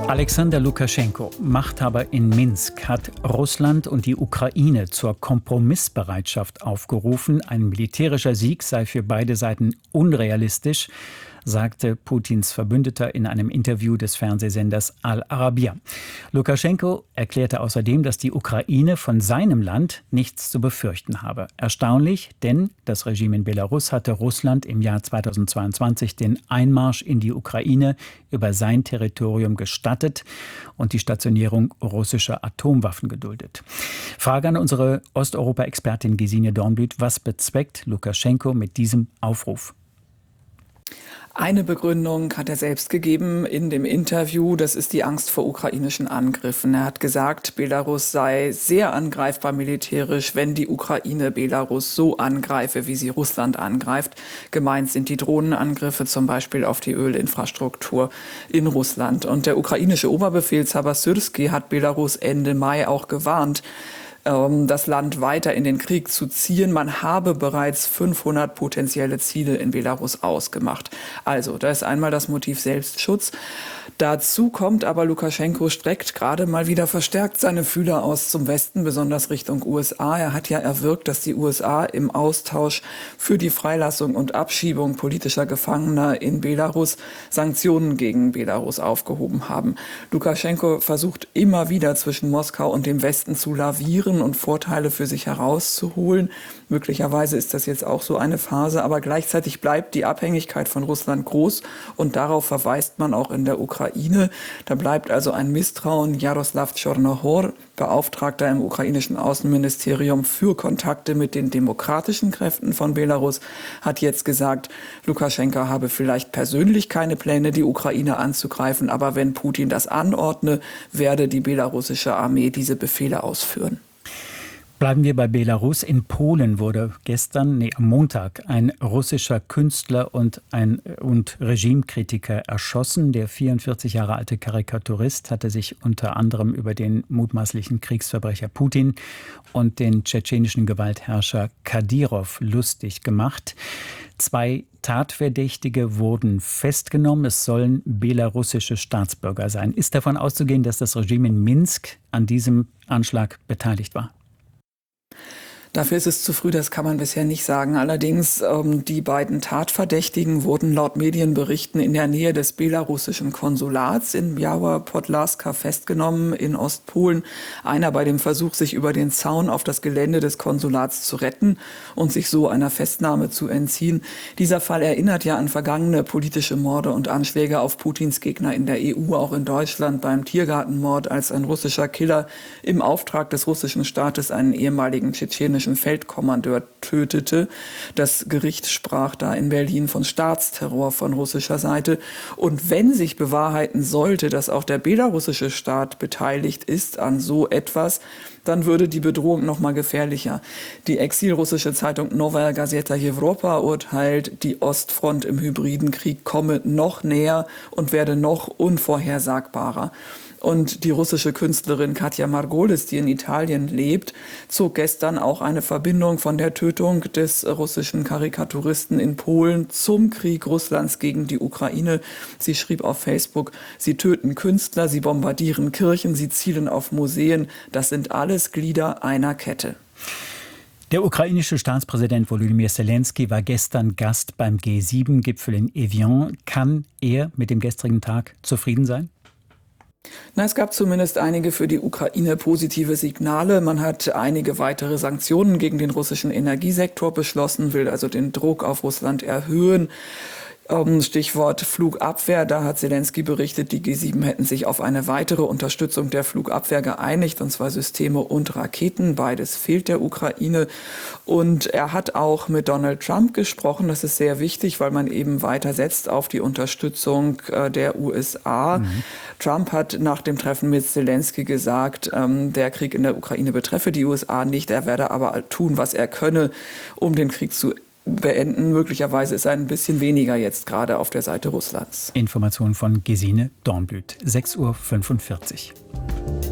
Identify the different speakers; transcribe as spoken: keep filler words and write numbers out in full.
Speaker 1: Alexander Lukaschenko, Machthaber in Minsk, hat Russland und die Ukraine zur Kompromissbereitschaft aufgerufen. Ein militärischer Sieg sei für beide Seiten unrealistisch, sagte Putins Verbündeter in einem Interview des Fernsehsenders Al Arabiya. Lukaschenko erklärte außerdem, dass die Ukraine von seinem Land nichts zu befürchten habe. Erstaunlich, denn das Regime in Belarus hatte Russland im Jahr zweitausendzweiundzwanzig den Einmarsch in die Ukraine über sein Territorium gestattet und die Stationierung russischer Atomwaffen geduldet. Frage an unsere Osteuropa-Expertin Gesine Dornblüt: Was bezweckt Lukaschenko mit diesem Aufruf?
Speaker 2: Eine Begründung hat er selbst gegeben in dem Interview, das ist die Angst vor ukrainischen Angriffen. Er hat gesagt, Belarus sei sehr angreifbar militärisch, wenn die Ukraine Belarus so angreife, wie sie Russland angreift. Gemeint sind die Drohnenangriffe zum Beispiel auf die Ölinfrastruktur in Russland. Und der ukrainische Oberbefehlshaber Syrski hat Belarus Ende Mai auch gewarnt, das Land weiter in den Krieg zu ziehen. Man habe bereits fünfhundert potenzielle Ziele in Belarus ausgemacht. Also, da ist einmal das Motiv Selbstschutz. Dazu kommt aber, Lukaschenko streckt gerade mal wieder verstärkt seine Fühler aus zum Westen, besonders Richtung U S A. Er hat ja erwirkt, dass die U S A im Austausch für die Freilassung und Abschiebung politischer Gefangener in Belarus Sanktionen gegen Belarus aufgehoben haben. Lukaschenko versucht immer wieder zwischen Moskau und dem Westen zu lavieren und Vorteile für sich herauszuholen. Möglicherweise ist das jetzt auch so eine Phase, aber gleichzeitig bleibt die Abhängigkeit von Russland groß und darauf verweist man auch in der Ukraine. Da bleibt also ein Misstrauen. Jaroslav Tschornohor, Beauftragter im ukrainischen Außenministerium für Kontakte mit den demokratischen Kräften von Belarus, hat jetzt gesagt, Lukaschenko habe vielleicht persönlich keine Pläne, die Ukraine anzugreifen, aber wenn Putin das anordne, werde die belarussische Armee diese Befehle ausführen.
Speaker 1: Bleiben wir bei Belarus. In Polen wurde gestern, nee, am Montag, ein russischer Künstler und ein und Regimekritiker erschossen. Der vierundvierzig Jahre alte Karikaturist hatte sich unter anderem über den mutmaßlichen Kriegsverbrecher Putin und den tschetschenischen Gewaltherrscher Kadyrov lustig gemacht. Zwei Tatverdächtige wurden festgenommen. Es sollen belarussische Staatsbürger sein. Ist davon auszugehen, dass das Regime in Minsk an diesem Anschlag beteiligt war?
Speaker 2: Dafür ist es zu früh, das kann man bisher nicht sagen. Allerdings, ähm, die beiden Tatverdächtigen wurden laut Medienberichten in der Nähe des belarussischen Konsulats in Biała Podlaska festgenommen in Ostpolen. Einer bei dem Versuch, sich über den Zaun auf das Gelände des Konsulats zu retten und sich so einer Festnahme zu entziehen. Dieser Fall erinnert ja an vergangene politische Morde und Anschläge auf Putins Gegner in der E U, auch in Deutschland beim Tiergartenmord, als ein russischer Killer im Auftrag des russischen Staates einen ehemaligen tschetschenischen Feldkommandeur tötete. Das Gericht sprach da in Berlin von Staatsterror von russischer Seite. Und wenn sich bewahrheiten sollte, dass auch der belarussische Staat beteiligt ist an so etwas, dann würde die Bedrohung noch mal gefährlicher. Die exilrussische Zeitung Novaya Gazeta Europa urteilt, die Ostfront im hybriden Krieg komme noch näher und werde noch unvorhersagbarer. Und die russische Künstlerin Katja Margolis, die in Italien lebt, zog gestern auch eine Verbindung von der Tötung des russischen Karikaturisten in Polen zum Krieg Russlands gegen die Ukraine. Sie schrieb auf Facebook, sie töten Künstler, sie bombardieren Kirchen, sie zielen auf Museen. Das sind alles Glieder einer Kette.
Speaker 1: Der ukrainische Staatspräsident Volodymyr Zelensky war gestern Gast beim G sieben Gipfel in Evian. Kann er mit dem gestrigen Tag zufrieden sein?
Speaker 2: Na, es gab zumindest einige für die Ukraine positive Signale. Man hat einige weitere Sanktionen gegen den russischen Energiesektor beschlossen, will also den Druck auf Russland erhöhen. Stichwort Flugabwehr, da hat Zelensky berichtet, die G sieben hätten sich auf eine weitere Unterstützung der Flugabwehr geeinigt, und zwar Systeme und Raketen. Beides fehlt der Ukraine. Und er hat auch mit Donald Trump gesprochen. Das ist sehr wichtig, weil man eben weiter setzt auf die Unterstützung der U S A. Mhm. Trump hat nach dem Treffen mit Zelensky gesagt, der Krieg in der Ukraine betreffe die U S A nicht. Er werde aber tun, was er könne, um den Krieg zu beenden. Möglicherweise ist ein bisschen weniger jetzt gerade auf der Seite Russlands.
Speaker 1: Informationen von Gesine Dornblüt, sechs Uhr fünfundvierzig.